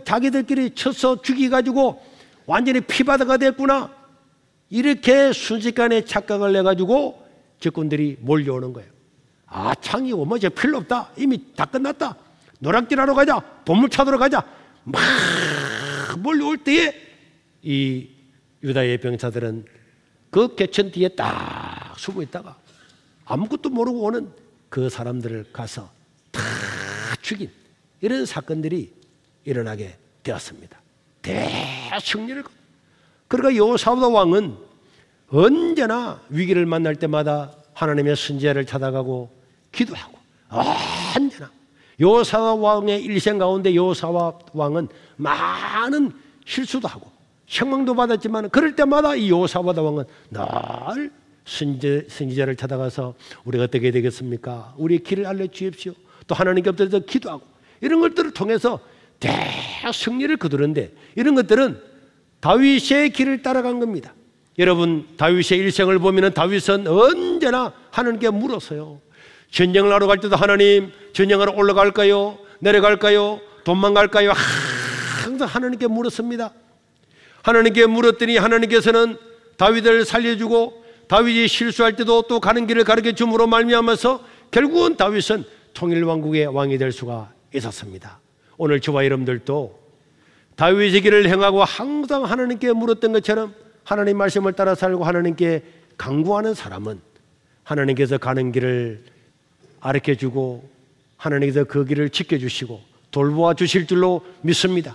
자기들끼리 쳐서 죽이가지고 완전히 피바다가 됐구나. 이렇게 순식간에 착각을 내가지고 적군들이 몰려오는 거예요. 아, 창이고 뭐 이제 필요 없다. 이미 다 끝났다. 노락질하러 가자. 보물 찾으러 가자. 막 몰려올 때에 이 유다의 병사들은 그 개천 뒤에 딱 숨어 있다가 아무것도 모르고 오는 그 사람들을 가서 다 죽인 이런 사건들이 일어나게 되었습니다. 대승리를. 그러니까 여호사밧 왕은 언제나 위기를 만날 때마다 하나님의 선지자를 찾아가고 기도하고 언제나 여호사밧 왕의 일생 가운데 여호사밧 왕은 많은 실수도 하고 책망도 받았지만 그럴 때마다 이 여호사밧 왕은 늘 선지자를 찾아가서 우리가 어떻게 되겠습니까? 우리의 길을 알려주십시오. 또 하나님께 엎드려서 기도하고 이런 것들을 통해서 대승리를 거두는데 이런 것들은 다윗의 길을 따라간 겁니다. 여러분 다윗의 일생을 보면 다윗은 언제나 하나님께 물었어요. 전쟁을 하러 갈 때도 하나님 전쟁하러 올라갈까요? 내려갈까요? 도망갈까요? 항상 하나님께 물었습니다. 하나님께 물었더니 하나님께서는 다윗을 살려주고 다윗이 실수할 때도 또 가는 길을 가르쳐 줌으로 말미암아서 결국은 다윗은 통일왕국의 왕이 될 수가 있었습니다. 오늘 저와 여러분들도 다윗의 길을 행하고 항상 하나님께 물었던 것처럼 하나님 말씀을 따라 살고 하나님께 간구하는 사람은 하나님께서 가는 길을 가르쳐주고 하나님께서 그 길을 지켜주시고 돌보아 주실 줄로 믿습니다.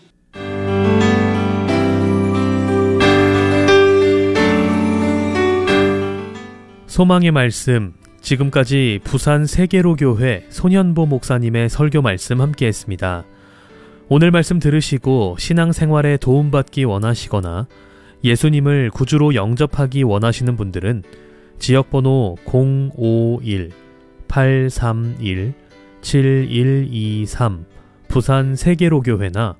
소망의 말씀, 지금까지 부산 세계로교회 손현보 목사님의 설교 말씀 함께했습니다. 오늘 말씀 들으시고 신앙생활에 도움받기 원하시거나 예수님을 구주로 영접하기 원하시는 분들은 지역번호 051-831-7123 부산 세계로교회나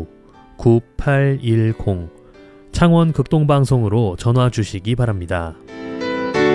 055-269-9810 창원 극동방송으로 전화 주시기 바랍니다.